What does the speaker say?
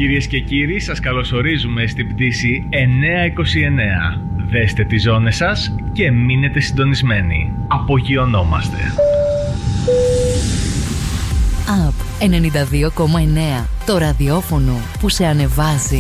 Κυρίες και κύριοι, σας καλωσορίζουμε στην πτήση 929. Δέστε τις ζώνες σας και μείνετε συντονισμένοι. Απογειωνόμαστε. Up 92,9. Το ραδιόφωνο που σε ανεβάζει.